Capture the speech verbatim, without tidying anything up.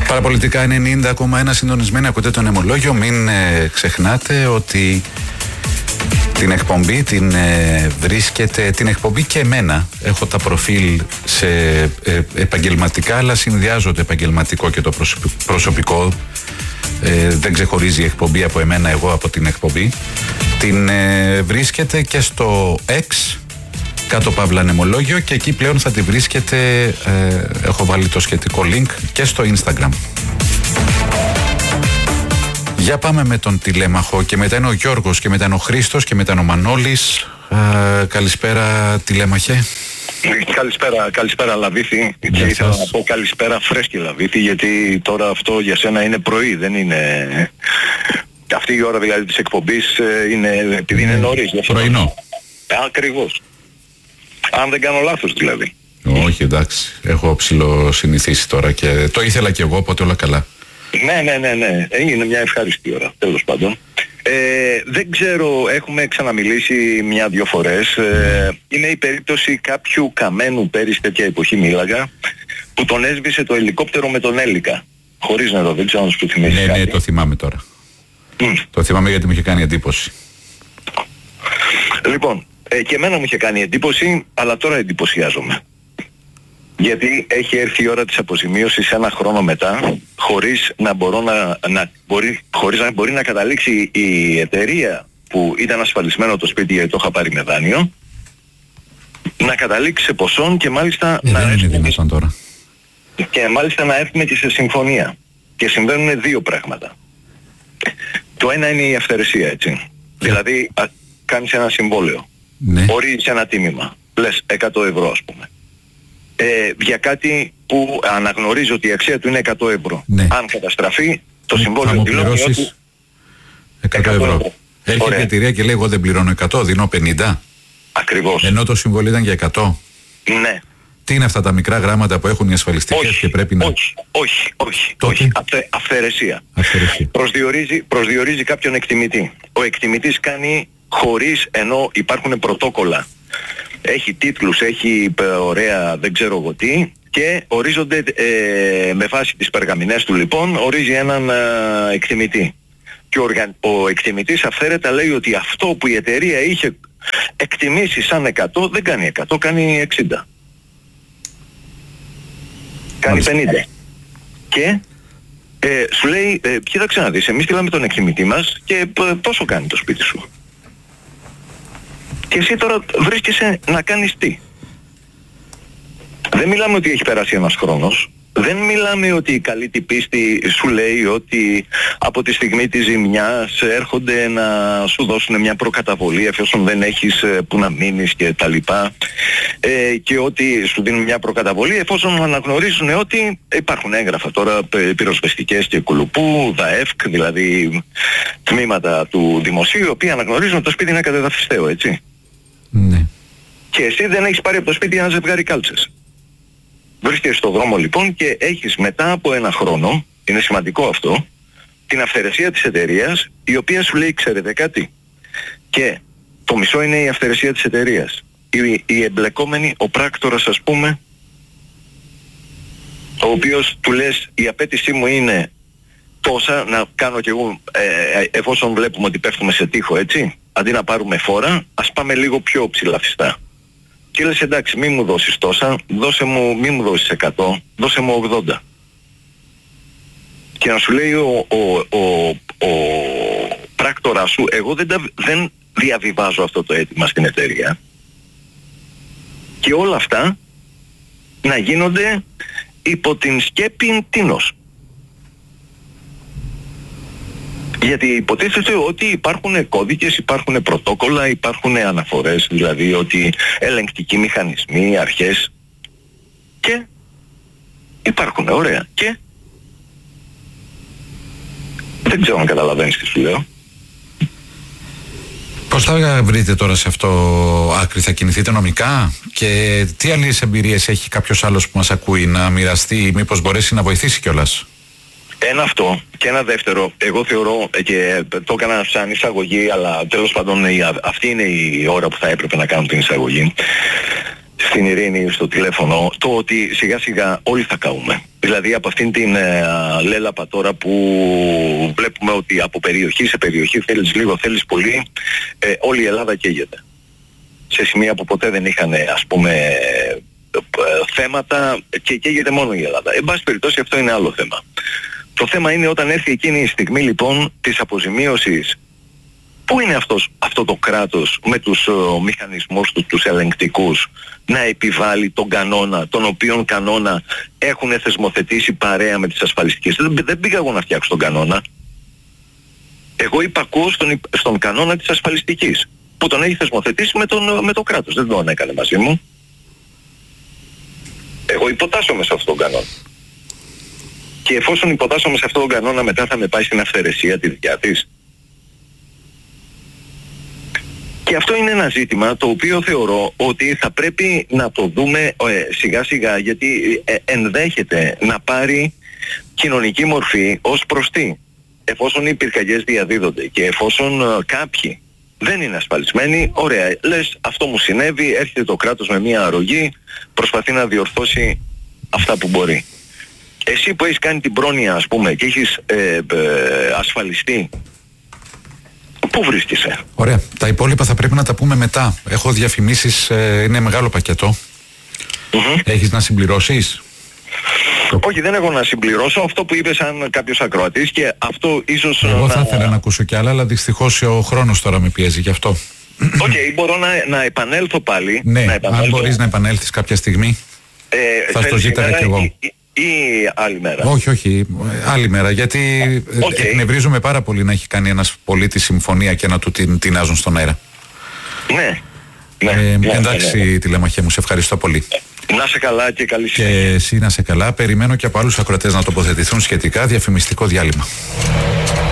Παραπολιτικά ενενήντα κόμμα ένα συντονισμένοι, ακούτε το Νεμολόγιο. Μην ε, ξεχνάτε ότι την εκπομπή την ε, βρίσκεται, την εκπομπή και εμένα. Έχω τα προφίλ σε ε, επαγγελματικά, αλλά συνδυάζω το επαγγελματικό και το προσωπικό. Ε, δεν ξεχωρίζει η εκπομπή από εμένα, εγώ από την εκπομπή. Την ε, βρίσκεται και στο X, κάτω παύλα Νεμολόγιο, και εκεί πλέον θα τη βρίσκετε, ε, έχω βάλει το σχετικό link, και στο Instagram. Για πάμε με τον τηλέμαχο, και μετά είναι ο Γιώργος, και μετά είναι ο Χρήστος, και μετά είναι ο Μανώλης. Ε, καλησπέρα τηλέμαχε. Καλησπέρα, καλησπέρα Λαβίθη, και ήθελα να πω καλησπέρα φρέσκη Λαβίθη, γιατί τώρα αυτό για σένα είναι πρωί, δεν είναι... Αυτή η ώρα δηλαδή της εκπομπής είναι, επειδή είναι νωρίς. Πρωινό. Ακριβώς. Αν δεν κάνω λάθος δηλαδή. Όχι, εντάξει, έχω ψηλοσυνηθίσει τώρα και το ήθελα κι εγώ, οπότε όλα καλά. Ναι, ναι, ναι, ναι, είναι μια ευχάριστη ώρα, τέλος πάντων. Ε, δεν ξέρω, έχουμε ξαναμιλήσει μια-δυο φορές. Ε, είναι η περίπτωση κάποιου καμένου πέρυσι τέτοια εποχή μίλαγα, που τον έσβησε το ελικόπτερο με τον Έλικα. Χωρίς νερό, δεν ξέρω αν σου θυμίσεις. Ναι, κάτι. ναι, το θυμάμαι τώρα. Mm. Το θυμάμαι γιατί μου είχε κάνει εντύπωση. Λοιπόν, ε, και εμένα μου είχε κάνει εντύπωση, αλλά τώρα εντυπωσιάζομαι. Γιατί έχει έρθει η ώρα της αποζημίωσης ένα χρόνο μετά, χωρίς να, μπορώ να, να, μπορεί, χωρίς να μπορεί να καταλήξει η εταιρεία που ήταν ασφαλισμένο το σπίτι, γιατί το είχα πάρει με δάνειο, να καταλήξει σε ποσόν και μάλιστα ε, να δεν είναι δυνατόν τώρα. Και μάλιστα να έρθουμε και σε συμφωνία. Και συμβαίνουν δύο πράγματα. Το ένα είναι η αυθαιρεσία, έτσι. Yeah. Δηλαδή α, κάνεις ένα συμβόλαιο. Ναι. Ορίζεις ένα τίμημα. Λες εκατό ευρώ ας πούμε. Ε, για κάτι που αναγνωρίζει ότι η αξία του είναι εκατό ευρώ. Ναι. Αν καταστραφεί, το συμβόλαιο θα μου δηλώνει πληρώσεις ότι... εκατό ευρώ. Έρχεται η εταιρεία και λέει εγώ δεν πληρώνω εκατό, δίνω πενήντα. Ακριβώς. Ενώ το συμβόλαιο ήταν για εκατό. Ναι. Τι είναι αυτά τα μικρά γράμματα που έχουν οι ασφαλιστικές όχι, και πρέπει να... Όχι, όχι, όχι. Τότε... όχι. Αυθε, αυθαιρεσία. αυθαιρεσία. Προσδιορίζει, προσδιορίζει κάποιον εκτιμητή. Ο εκτιμητής κάνει χωρίς, ενώ υπάρχουν πρωτόκολλα. Έχει τίτλους, έχει ωραία δεν ξέρω εγώ τι, και ορίζονται ε, με βάση τις περγαμηνές του λοιπόν, ορίζει έναν ε, εκτιμητή. Και ο, οργαν, ο εκτιμητής αυθαίρετα λέει ότι αυτό που η εταιρεία είχε εκτιμήσει σαν εκατό δεν κάνει εκατό, κάνει εξήντα. Κάνει πενήντα. Και ε, σου λέει, ε, κοίταξε να δεις, εμείς στείλαμε τον εκτιμητή μας και ε, πόσο κάνει το σπίτι σου. Και εσύ τώρα βρίσκεσαι να κάνεις τι. Δεν μιλάμε ότι έχει περάσει ένας χρόνος. Δεν μιλάμε ότι η καλή την πίστη σου λέει ότι από τη στιγμή της ζημιάς έρχονται να σου δώσουν μια προκαταβολή εφόσον δεν έχεις που να μείνεις και τα λοιπά, ε, και ότι σου δίνουν μια προκαταβολή εφόσον αναγνωρίζουν ότι υπάρχουν έγγραφα τώρα πυροσβεστικές και κουλουπού, ΔΑΕΦΚ, δηλαδή τμήματα του δημοσίου, οι οποίοι αναγνωρίζουν ότι το σπίτι είναι κατεδαφιστέο, έτσι. Ναι. Και εσύ δεν έχεις πάρει από το σπίτι ένα ζευγάρι κάλτσες. Βρίσκεσαι στον δρόμο λοιπόν και έχεις μετά από ένα χρόνο, είναι σημαντικό αυτό, την αυθαιρεσία της εταιρείας, η οποία σου λέει ξέρετε κάτι. Και το μισό είναι η αυθαιρεσία της εταιρείας. Η, η εμπλεκόμενη, ο πράκτορας ας πούμε, ο οποίος του λες η απέτησή μου είναι τόσα, να κάνω κι εγώ, ε, εφόσον βλέπουμε ότι πέφτουμε σε τοίχο, έτσι, αντί να πάρουμε φόρα, ας πάμε λίγο πιο ψηλαφιστά. Και λες εντάξει, μη μου δώσεις τόσα, δώσε μου, μη μου δώσεις εκατό, δώσε μου ογδόντα. Και να σου λέει ο, ο, ο, ο πράκτορας σου, εγώ δεν, τα, δεν διαβιβάζω αυτό το αίτημα στην εταιρεία. Και όλα αυτά να γίνονται υπό την σκέπη τίνος. Γιατί υποτίθεται ότι υπάρχουν κώδικες, υπάρχουν πρωτόκολλα, υπάρχουν αναφορές, δηλαδή ότι ελεγκτικοί μηχανισμοί, αρχές, και υπάρχουν, ωραία, και δεν ξέρω αν καταλαβαίνεις τι σου λέω. Πώς θα βρείτε τώρα σε αυτό άκρη, θα κινηθείτε νομικά, και τι άλλες εμπειρίες έχει κάποιος άλλος που μας ακούει να μοιραστεί, μήπως μπορέσει να βοηθήσει κιόλας? Ένα αυτό, και ένα δεύτερο, εγώ θεωρώ, και το έκανα σαν εισαγωγή, αλλά τέλος πάντων αυτή είναι η ώρα που θα έπρεπε να κάνω την εισαγωγή. στην ειρήνη στο τηλέφωνο, το ότι σιγά σιγά όλοι θα καούμε. Δηλαδή από αυτήν την ε, λέλαπα τώρα που βλέπουμε ότι από περιοχή σε περιοχή, θέλεις λίγο, θέλεις πολύ, ε, όλη η Ελλάδα καίγεται. Σε σημεία που ποτέ δεν είχαν, ας πούμε, ε, θέματα και καίγεται μόνο η Ελλάδα. Εν πάση περιπτώσει αυτό είναι άλλο θέμα. Το θέμα είναι όταν έρθει εκείνη η στιγμή λοιπόν της αποζημίωσης. Πού είναι αυτός, αυτό το κράτος με τους ο, μηχανισμούς του, τους ελεγκτικούς, να επιβάλλει τον κανόνα, τον οποίον κανόνα έχουν θεσμοθετήσει παρέα με τις ασφαλιστικές. Δεν, δεν πήγα εγώ να φτιάξω τον κανόνα. Εγώ υπακούω στον, στον κανόνα της ασφαλιστικής, που τον έχει θεσμοθετήσει με, τον, με το κράτος. Δεν τον έκανε μαζί μου. Εγώ υποτάσσομαι σε αυτόν τον κανόνα. Και εφόσον υποτάσσομαι σε αυτόν τον κανόνα, μετά θα με πάει στην αυθαιρεσία τη δικιά της. Και αυτό είναι ένα ζήτημα το οποίο θεωρώ ότι θα πρέπει να το δούμε ε, σιγά σιγά, γιατί ε, ενδέχεται να πάρει κοινωνική μορφή ως προς τι. Εφόσον οι πυρκαγιές διαδίδονται και εφόσον ε, κάποιοι δεν είναι ασφαλισμένοι, ωραία, λες αυτό μου συνέβη, έρχεται το κράτος με μια αρρωγή, προσπαθεί να διορθώσει αυτά που μπορεί. Εσύ που έχεις κάνει την πρόνοια, ας πούμε, και έχεις ε, ε, ασφαλιστεί, πού βρίσκεσαι? Ωραία. Τα υπόλοιπα θα πρέπει να τα πούμε μετά. Έχω διαφημίσεις, ε, είναι μεγάλο πακέτο. Mm-hmm. Έχεις να συμπληρώσεις? Όχι, δεν έχω να συμπληρώσω αυτό που είπες σαν κάποιος ακροατής, και αυτό ίσως... Εγώ να... θα ήθελα να ακούσω κι άλλα, αλλά δυστυχώς ο χρόνος τώρα με πιέζει γι' αυτό. Οκ, okay, μπορώ να, να επανέλθω πάλι. Ναι, να επανέλθω. Αν μπορείς να επανέλθεις κάποια στιγμή, ε, θα στο ζήταγα κι εγώ. Ή, ή, ή άλλη μέρα? Όχι, όχι, άλλη μέρα, γιατί okay. εκνευρίζουμε πάρα πολύ να έχει κάνει ένας πολίτης συμφωνία και να του την τεινάζουν στον αέρα. Ναι. ναι, ε, ναι εντάξει, ναι, ναι. Τηλεμαχέ μου, σε ευχαριστώ πολύ. Να σε καλά και καλή συνέχεια. Και εσύ να σε καλά. Περιμένω και από άλλους ακροατές να τοποθετηθούν σχετικά. Διαφημιστικό διάλειμμα.